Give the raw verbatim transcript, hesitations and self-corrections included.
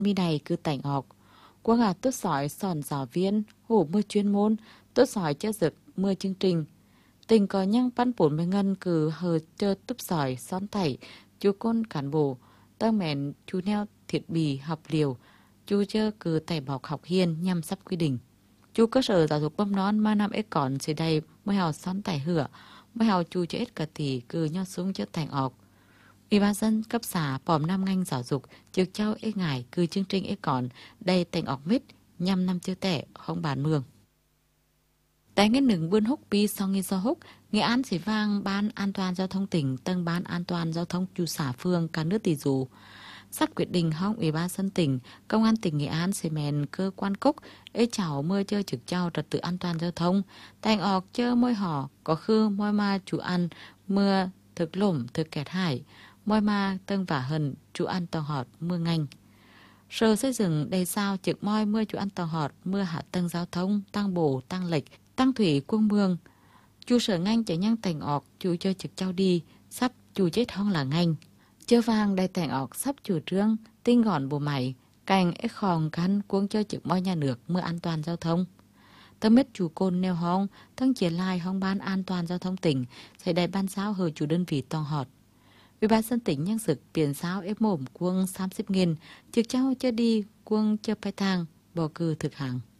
mi này cứ tảnh ọc. Quân à tốt sỏi sòn giáo viên, hổ mưa chuyên môn, tốt sỏi chơi dực mưa chương trình. Tình có nhăng bắn bốn mươi ngân cứ hờ chơ túp sỏi son tẩy, chú côn cán bộ, tơ mẹn chú neo thiết bị học liều, chú chơ cứ tẩy bọc học hiên nhằm sắp quy định. Chú cơ sở giáo dục bấm nón mà năm ếch còn sẽ đầy mới hào son tẩy hửa, mới hào chú cho ếch cả tỷ cứ nho súng cho thành ọc. Ủy ban dân cấp xã bòm năm ngành giáo dục trực trao ếch ngải cứ chương trình ếch còn đầy thành ọc mít nhằm năm chưa tẻ không bàn mường. Tại nghe nừng vươn húc bi sau nghi do húc, Nghệ An chỉ vang ban an toàn giao thông tỉnh, tân ban an toàn giao thông chủ xã phường cả nước tỷ dù. Sắp quyết định hong Ủy ban dân tỉnh, Công an tỉnh Nghệ An sẽ mèn cơ quan cúc, ê cháu mơ chơi trực trao trật tự an toàn giao thông. Thành ọc chơ môi hò, có khư môi ma chủ ăn, mưa thực lổm thực kẹt hải, môi ma tân vả hần chủ ăn tàu họt mưa ngành. Sở xây dựng đầy sao trực môi mưa chủ ăn tàu họt mưa hạ tầng giao thông, tăng bổ, tăng lệch, tăng thủy quân mương. Chú sở ngành chạy nhăng thành ọc, chú chơi trực trao đi, sắp chú chết hong là ngành. Chơ vàng đầy thành ọc sắp chủ trương, tinh gọn bộ mày, cành ếch khòng khăn cuông chơi trực môi nhà nước mưa an toàn giao thông. Tâm mết chủ côn nêu hong, thân triển lai hong ban an toàn giao thông tỉnh, sẽ đầy ban sao hờ chủ đơn vị tòng họt. Ủy ban dân tỉnh nhân dực biển sao ép mồm cuông ba mươi nghìn, trực trao chơ đi cuông chơ pai thang, bỏ cư thực hàng.